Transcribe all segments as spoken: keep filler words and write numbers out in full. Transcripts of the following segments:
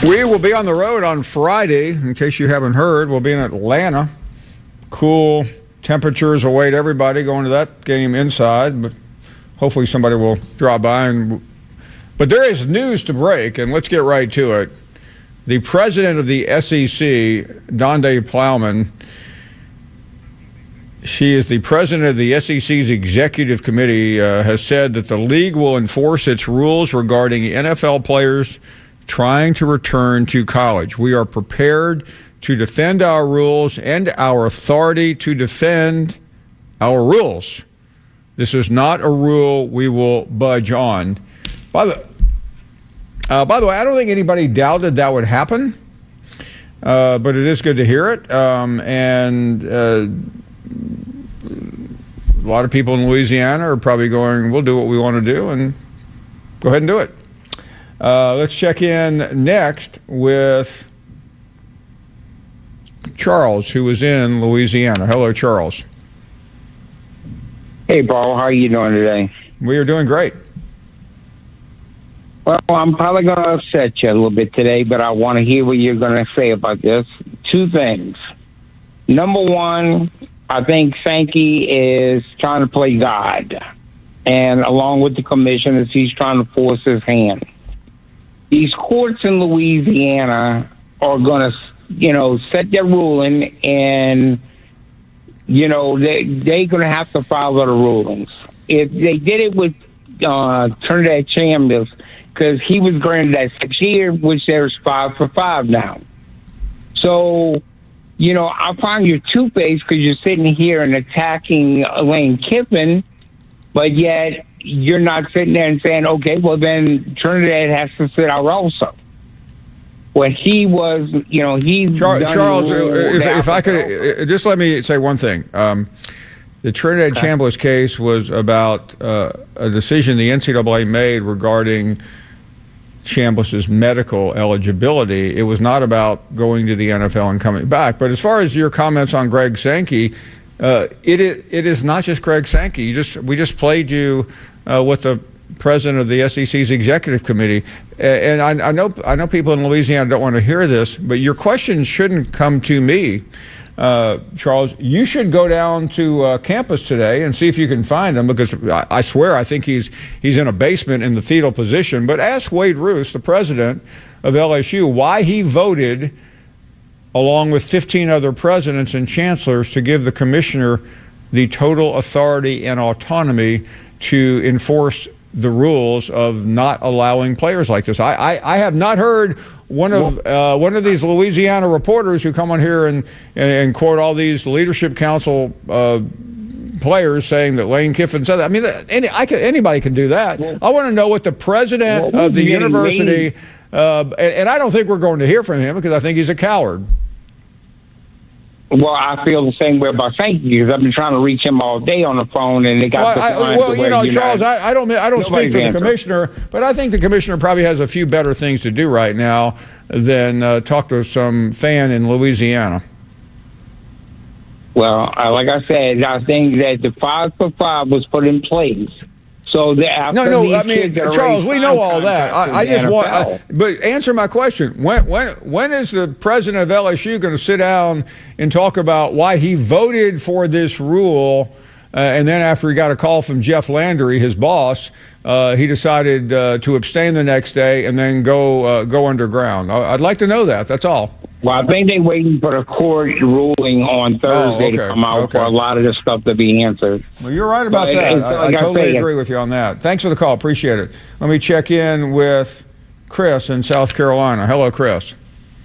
We will be on the road on Friday. In case you haven't heard, we'll be in Atlanta. Cool temperatures await everybody going to that game inside, but hopefully somebody will drop by. And but there is news to break, and let's get right to it. The president of the S E C, Donde Plowman, she is the president of the S E C's executive committee, uh, has said that the league will enforce its rules regarding N F L players trying to return to college. We are prepared to defend our rules and our authority to defend our rules. This is not a rule we will budge on. By the, uh, by the way, I don't think anybody doubted that would happen, uh, but it is good to hear it. Um, and uh, a lot of people in Louisiana are probably going, we'll do what we want to do, and go ahead and do it. Uh, let's check in next with Charles, who is in Louisiana. Hello, Charles. Hey, Paul. How are you doing today? We are doing great. Well, I'm probably going to upset you a little bit today, but I want to hear what you're going to say about this. Two things. Number one, I think Sankey is trying to play God, and along with the commissioners, he's trying to force his hand. These courts in Louisiana are going to, you know, set their ruling, and, you know, they, they're going to have to follow the rulings. If they did it with uh, Trinidad Chambers, because he was granted that six years, which there's five for five now. So, you know, I find you're two-faced because you're sitting here and attacking Lane Kiffin, but yet you're not sitting there and saying, okay, well, then Trinidad has to sit out also. When he was, you know, he's Char- Charles, if, if I could, also. just let me say one thing. Um, the Trinidad okay. Chambliss case was about uh, a decision the N C double A made regarding Chambliss's medical eligibility. It was not about going to the N F L and coming back. But as far as your comments on Greg Sankey, uh, it, it it is not just Greg Sankey. You just we just played you uh, what the president of the S E C's executive committee, and I, I know I know people in Louisiana don't want to hear this, but your question shouldn't come to me, uh, Charles. You should go down to uh, campus today and see if you can find him, because I, I swear I think he's he's in a basement in the fetal position. But ask Wade Roos, the president of L S U, why he voted, along with fifteen other presidents and chancellors, to give the commissioner the total authority and autonomy to enforce the rules of not allowing players like this. I, I, I have not heard one of uh, one of these Louisiana reporters who come on here and, and, and quote all these leadership council uh, players saying that Lane Kiffin said that. I mean, any, I can, anybody can do that. Well, I want to know what the president well, of the university, uh, and, and I don't think we're going to hear from him because I think he's a coward. Well, I feel the same way about Sankey because I've been trying to reach him all day on the phone, and they got. Well, I, well you know, Charles, not, I, I don't, I don't speak for the commissioner, but I think the commissioner probably has a few better things to do right now than uh, talk to some fan in Louisiana. Well, uh, like I said, I think that the five for five was put in place. So the, no, no. I mean, Charles, we know all that. I, I just want, I, but answer my question. When, when, when is the president of L S U going to sit down and talk about why he voted for this rule, uh, and then after he got a call from Jeff Landry, his boss, uh, he decided uh, to abstain the next day and then go uh, go underground? I'd like to know that. That's all. Well, I think they're waiting for the court ruling on Thursday oh, okay. to come out okay. for a lot of this stuff to be answered. Well, you're right about but that. I, like I totally I say, agree with you on that. Thanks for the call. Appreciate it. Let me check in with Chris in South Carolina. Hello, Chris.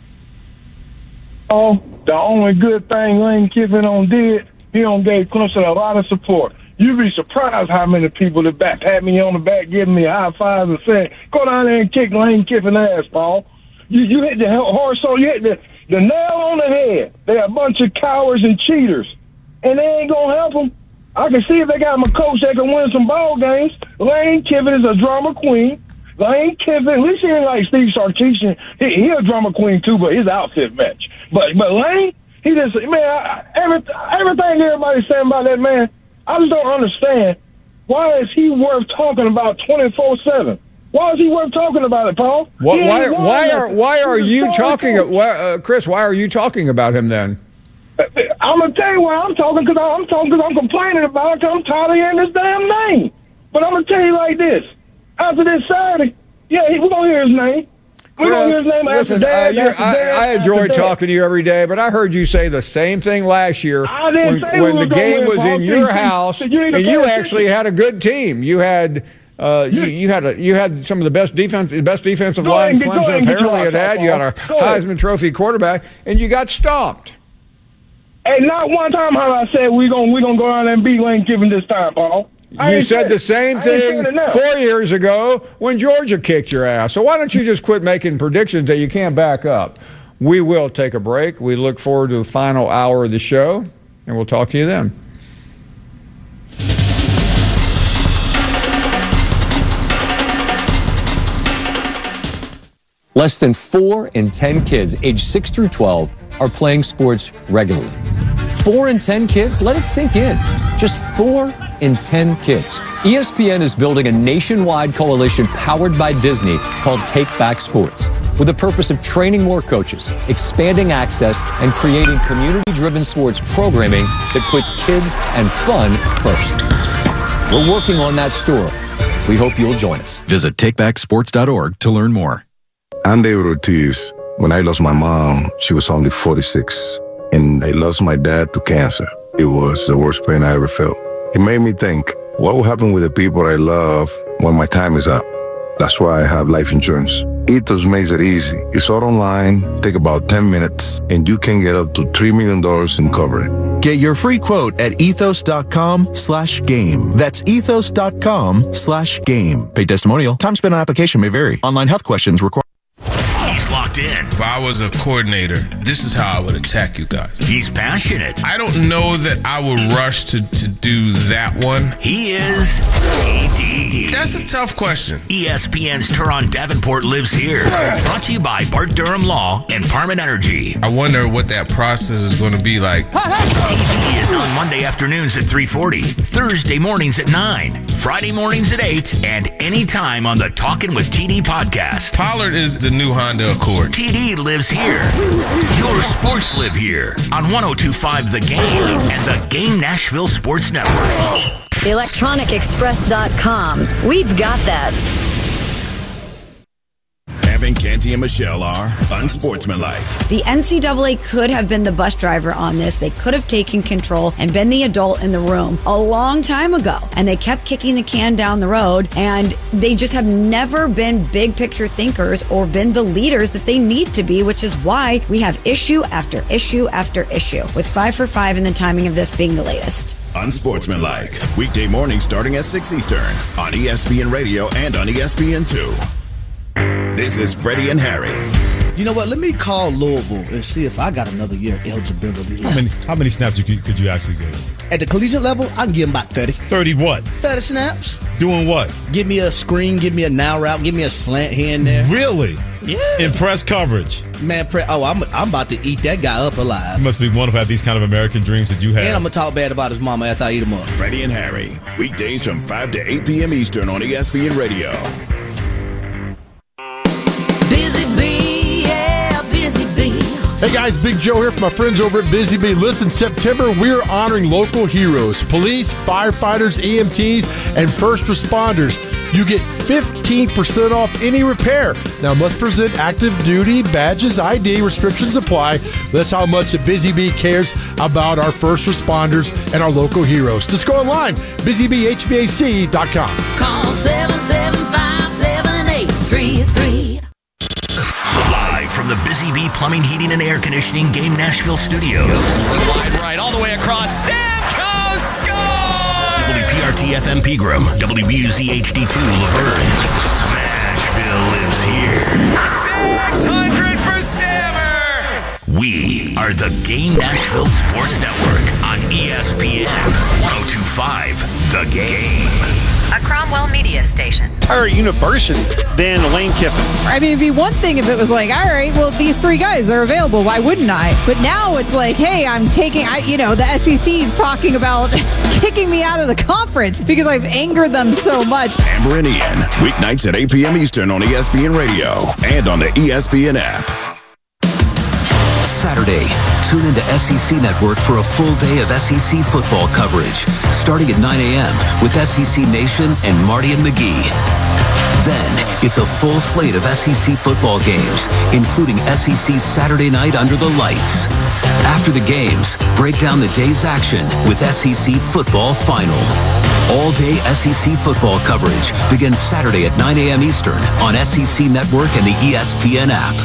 Oh, the only good thing Lane Kiffin on did, he on gave Clemson a lot of support. You'd be surprised how many people that back, pat me on the back, giving me high fives and saying, go down there and kick Lane Kiffin ass, Paul. You, you hit the horse, so you hit the, the nail on the head. They're a bunch of cowards and cheaters, and they ain't going to help them. I can see if they got them a coach that can win some ball games. Lane Kiffin is a drama queen. Lane Kiffin, at least he ain't like Steve Sarkisian. He, he a drama queen, too, but his outfit match. But but Lane, he just, man, I, every, everything everybody's saying about that man, I just don't understand. Why is he worth talking about twenty-four seven? Why is he worth talking about it, Paul? What, why? Why are Why are you talking? Why, uh, Chris? Why are you talking about him then? I'm gonna tell you why I'm talking because I'm talking because I'm complaining about it. Cause I'm tired of hearing this damn name. But I'm gonna tell you like this: after this Saturday, yeah, we're gonna hear his name. We're gonna hear his name after listen, that. uh, after I, that, I enjoy after talking to you every day, but I heard you say the same thing last year I didn't when, say when we the were game gonna was win, in Paul. your See, house, see, you need to and pay you attention. actually had a good team. You had. Uh, you, you had a, you had some of the best defense, best defensive Go ahead line and get- go Clemson ahead and get apparently your had hot had. shot, You had a Paul. Go ahead. Heisman Trophy quarterback, and you got stomped. Hey, not one time have I said we're gonna we gonna go out and beat Lane Kiffin this time, Paul. I You ain't said the same I ain't saying thing it now. four years ago when Georgia kicked your ass. So why don't you just quit making predictions that you can't back up? We will take a break. We look forward to the final hour of the show, and we'll talk to you then. Less than four in ten kids aged six through twelve are playing sports regularly. Four in ten kids? Let it sink in. Just four in ten kids. E S P N is building a nationwide coalition powered by Disney called Take Back Sports, with the purpose of training more coaches, expanding access, and creating community-driven sports programming that puts kids and fun first. We're working on that story. We hope you'll join us. Visit take back sports dot org to learn more. I'm David Ortiz. When I lost my mom, she was only forty-six, and I lost my dad to cancer. It was the worst pain I ever felt. It made me think, what will happen with the people I love when my time is up? That's why I have life insurance. Ethos makes it easy. It's all online, take about ten minutes, and you can get up to three million dollars in coverage. Get your free quote at ethos.com slash game. That's ethos.com slash game. Paid testimonial. Time spent on application may vary. Online health questions require. He's locked in. If I was a coordinator, this is how I would attack you guys. He's passionate. I don't know that I would rush to, to do that one. He is T D. That's a tough question. E S P N's Teron Davenport lives here. Brought to you by Bart Durham Law and Parman Energy. I wonder what that process is going to be like. T D is on Monday afternoons at three forty, Thursday mornings at nine, Friday mornings at eight, and anytime on the Talkin' with T D podcast. Pollard is the new Honda Accord. T D lives here. Your sports live here on one oh two point five The Game and the Game Nashville Sports Network. electronic express dot com. We've got that. Evan, Canty, and Michelle are unsportsmanlike. The N C double A could have been the bus driver on this. They could have taken control and been the adult in the room a long time ago. And they kept kicking the can down the road. And they just have never been big picture thinkers or been the leaders that they need to be, which is why we have issue after issue after issue, with five for five and the timing of this being the latest. Unsportsmanlike. Weekday mornings starting at six Eastern on E S P N Radio and on E S P N two. This is Freddie and Harry. You know what? Let me call Louisville and see if I got another year eligibility. How many how many snaps could you, could you actually get? At the collegiate level, I can give them about thirty. thirty what? thirty snaps. Doing what? Give me a screen, give me a now route, give me a slant here and there. Really? Yeah. In press coverage? Man, pre- oh, I'm I'm about to eat that guy up alive. You must be wonderful to have these kind of American dreams that you have. And I'm going to talk bad about his mama after I eat him up. Freddie and Harry. Weekdays from five to eight p.m. Eastern on E S P N Radio. Busy Bee, yeah, Busy Bee. Hey guys, Big Joe here from my friends over at Busy Bee. Listen, September, we're honoring local heroes, police, firefighters, E M Ts, and first responders. You get fifteen percent off any repair. Now, must present active duty badges, I D, restrictions apply. That's how much the Busy Bee cares about our first responders and our local heroes. Just go online, busy bee h v a c dot com. Call seven seven five, seven eight three three. Live from the Busy Bee Plumbing, Heating, and Air Conditioning Game Nashville Studios. Wide right, all the way across. Stamkos scores! W P R T F M Pegram, W B U Z H D two Laverne. Smashville lives here. six hundred for Stammer! We are the Game Nashville Sports Network on E S P N one oh two point five The Game. a Cromwell Media station. Or University than Lane Kiffin. I mean, it'd be one thing if it was like, all right, well, these three guys are available. Why wouldn't I? But now it's like, hey, I'm taking, I, you know, the S E C is talking about kicking me out of the conference because I've angered them so much. Amber and Ian, weeknights at eight p.m. Eastern on E S P N Radio and on the E S P N app. Saturday, tune into S E C Network for a full day of S E C football coverage, starting at nine a.m. with S E C Nation and Marty and McGee. Then, it's a full slate of S E C football games, including S E C Saturday Night Under the Lights. After the games, break down the day's action with S E C Football Final. All-day S E C football coverage begins Saturday at nine a.m. Eastern on S E C Network and the E S P N app.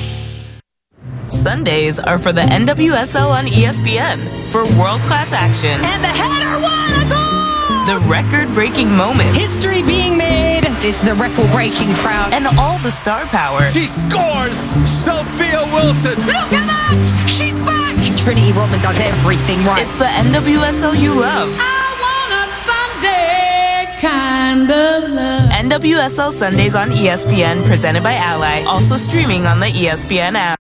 Sundays are for the N W S L on E S P N for world-class action. And the header, what a goal! The record-breaking moments. History being made. It's the record-breaking crowd. And all the star power. She scores! Sophia Wilson! Look at that! She's back! Trinity Rodman does everything right. It's the N W S L you love. I want a Sunday kind of love. N W S L Sundays on E S P N, presented by Ally. Also streaming on the E S P N app.